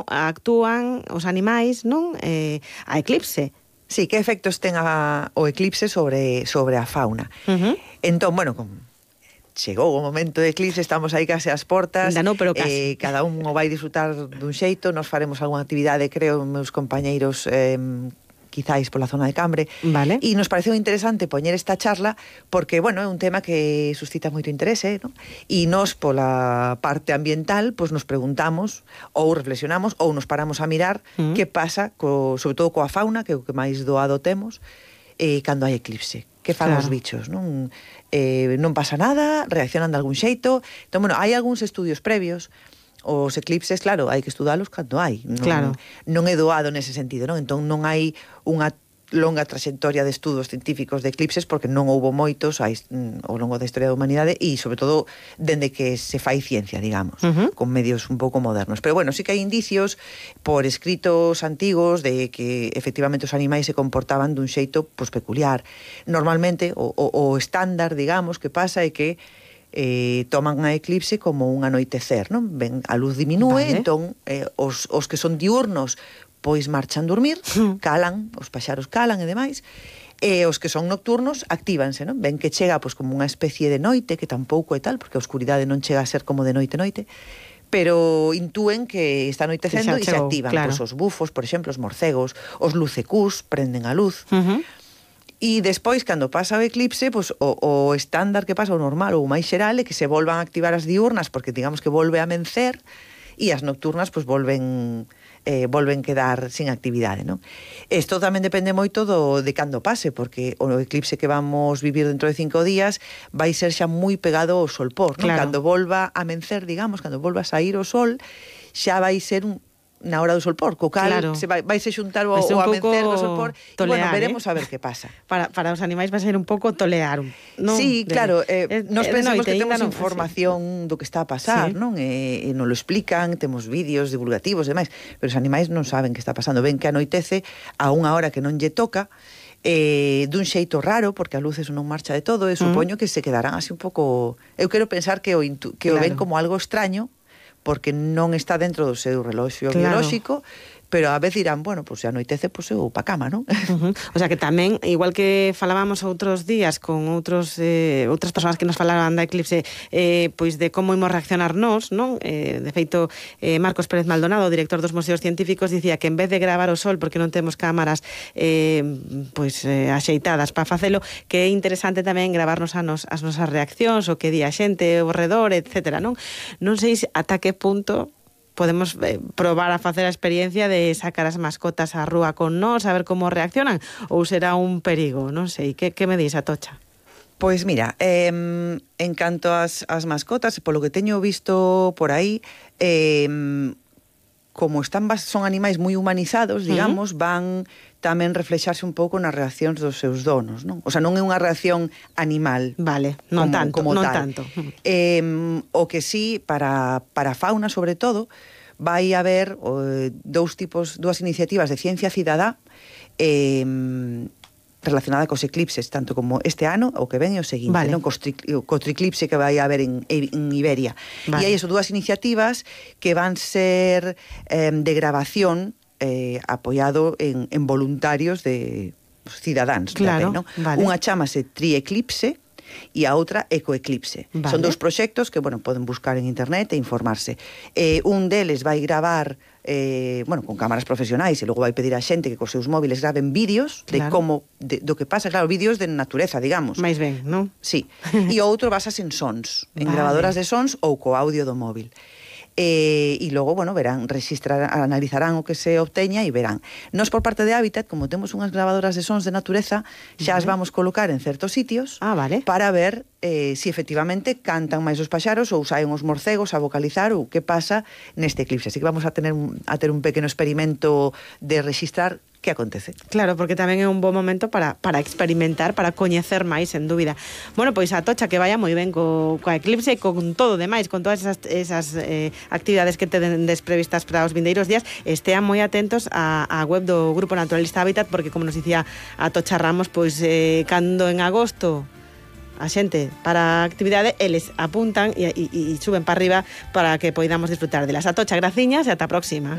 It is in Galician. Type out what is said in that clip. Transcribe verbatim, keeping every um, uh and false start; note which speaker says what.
Speaker 1: actúan os animais, non, eh, a eclipse.
Speaker 2: Sí, que efectos ten a, o eclipse sobre, sobre a fauna.
Speaker 1: Uh-huh.
Speaker 2: Entón, bueno, como chegou o momento de eclipse, estamos aí case ás portas.
Speaker 1: Da non, pero casi.
Speaker 2: Eh, cada un o vai disfrutar dun xeito, nos faremos algunha actividade, creo, meus compañeiros, eh, quizáis pola zona de Cambre.
Speaker 1: Vale.
Speaker 2: E nos pareceu interesante poñer esta charla porque, bueno, é un tema que suscita moito interese, ¿no? E nos, pola parte ambiental, pois nos preguntamos ou reflexionamos ou nos paramos a mirar uh-huh. que pasa, co, sobre todo coa fauna, que é o que máis doado temos, eh, cando hai eclipse. Que fan claro. os bichos, non? Eh, non pasa nada, reaccionan de algún xeito. Entón, bueno, hai algúns estudios previos. Os eclipses, claro, hai que estudalos cando hai. Non,
Speaker 1: claro.
Speaker 2: non é doado nese sentido, non? Entón non hai unha longa traxectoria de estudos científicos de eclipses porque non houbo moitos ao longo da historia da humanidade e, sobre todo, dende que se fai ciencia, digamos, uh-huh. con medios un pouco modernos. Pero, bueno, sí que hai indicios por escritos antigos de que, efectivamente, os animais se comportaban dun xeito, pois, peculiar. Normalmente, o, o, o estándar, digamos, que pasa é que Eh, toman a eclipse como un anoitecer, non? Ben, a luz diminúe, vale. entón eh, os, os que son diurnos pois marchan dormir, calan, os paxaros calan e demais, e os que son nocturnos actívanse, non? Ven que chega pois como unha especie de noite, que tampouco é tal, porque a oscuridade non chega a ser como de noite noite, pero intúen que está anoitecendo e se activan, claro. pois os bufos, por exemplo, os morcegos, os lucecús prenden a luz. Uh-huh. E despois, cando pasa o eclipse, pois, o, o estándar que pasa, o normal, ou o máis xeral, é que se volvan a activar as diurnas, porque digamos que volve a amencer, e as nocturnas, pois, volven, eh, volven quedar sin actividade, non? Isto tamén depende moito do, de cando pase, porque o eclipse que vamos vivir dentro de cinco días vai ser xa moi pegado ao solpor, non?
Speaker 1: Claro.
Speaker 2: Cando volva a amencer, digamos, cando volva a sair o sol, xa vai ser un na hora do solpor, co cal
Speaker 1: claro.
Speaker 2: se vai, vai se xuntar o, o amencer do solpor
Speaker 1: tolear,
Speaker 2: e, bueno, veremos
Speaker 1: eh?
Speaker 2: a ver que pasa.
Speaker 1: Para, para os animais vai ser un pouco tolear, non?
Speaker 2: Sí,
Speaker 1: de,
Speaker 2: claro, eh,
Speaker 1: eh,
Speaker 2: nos
Speaker 1: eh,
Speaker 2: pensamos
Speaker 1: noite,
Speaker 2: que temos
Speaker 1: non,
Speaker 2: información sí. do que está a pasar, sí. non? E, e nos lo explican, temos vídeos divulgativos e demais, pero os animais non saben que está pasando. Ven que anoitece a unha hora que non lle toca, eh, dun xeito raro, porque a luz eso non marcha de todo, e supoño mm. que se quedarán así un pouco... Eu quero pensar que o, intu... que claro. o ven como algo extraño, porque non está dentro do seu reloxo
Speaker 1: claro.
Speaker 2: biolóxico, pero a vez dirán, bueno, pois pues, se anoitece, pois pues, eu pa cama, non?
Speaker 1: Uh-huh. O sea que tamén, igual que falábamos outros días con outros eh, outras persoas que nos falaban da eclipse, eh, pois de como imos reaccionar nós, non? Eh, de feito, eh, Marcos Pérez Maldonado, director dos Museos Científicos, dicía que en vez de gravar o sol, porque non temos cámaras eh, pois eh, axeitadas para facelo, que é interesante tamén gravarnos a nos, as nosas reaccións, o que di a xente ao redor, etcétera, non? Non sei ata que punto podemos eh, probar a facer a experiencia de sacar as mascotas á rúa con nós, a ver como reaccionan, ou será un perigo, non sei, que, que me dis, Atocha?
Speaker 2: Pois mira, eh, en canto ás, ás mascotas, polo que teño visto por aí, eh, como están son animais moi humanizados, digamos, uh-huh. van tamén reflexarse un pouco nas reaccións dos seus donos, non? O sea, non é unha reacción animal.
Speaker 1: Vale, non
Speaker 2: como,
Speaker 1: tanto,
Speaker 2: como
Speaker 1: non
Speaker 2: tal.
Speaker 1: tanto.
Speaker 2: Eh, o que sí, para, para a fauna, sobre todo, vai haber eh, dous tipos, dúas iniciativas de ciencia cidadá eh, relacionada cos eclipses, tanto como este ano, o que ven e o seguinte,
Speaker 1: vale.
Speaker 2: non? Co triclipse que vai haber en, en Iberia. Vale. E hai esas dúas iniciativas que van ser eh, de grabación eh, apoiado en, en voluntarios de cidadáns.
Speaker 1: Claro,
Speaker 2: ¿no?
Speaker 1: vale.
Speaker 2: Unha chamase Trieclipse e a outra Ecoeclipse.
Speaker 1: Vale.
Speaker 2: Son dous proxectos que, bueno, poden buscar en internet e informarse. Eh, un deles vai gravar eh, bueno, con cámaras profesionais e logo vai pedir a xente que cos seus móviles graven vídeos de
Speaker 1: claro.
Speaker 2: como, de, do que pasa, claro, vídeos de natureza, digamos.
Speaker 1: Mais ben, non?
Speaker 2: Sí. E o outro basas en sons, en
Speaker 1: vale.
Speaker 2: gravadoras de sons ou co audio do móvil. Eh, e logo, bueno, verán, registrar, analizarán o que se obteña e verán. Nos por parte de Hábitat, como temos unhas grabadoras de sons de natureza, xa vale. as vamos colocar en certos sitios
Speaker 1: ah, vale.
Speaker 2: para ver eh, si efectivamente cantan máis os paxaros ou saen os morcegos a vocalizar ou que pasa neste eclipse. Así que vamos a tener a ter un pequeno experimento de registrar que acontece.
Speaker 1: Claro, porque tamén é un bo momento para, para experimentar, para coñecer máis, sen dúbida. Bueno, pois a Tocha que vaya moi ben co, coa eclipse e con todo demais, con todas esas, esas eh, actividades que tenen desprevistas para os vindeiros días, estean moi atentos á, á web do Grupo Naturalista Hábitat, porque como nos dicía a Tocha Ramos, pois eh, cando en agosto a xente para a actividade, eles apuntan e, e, e suben para arriba para que poidamos disfrutar delas. A Tocha, graciñas e ata a próxima.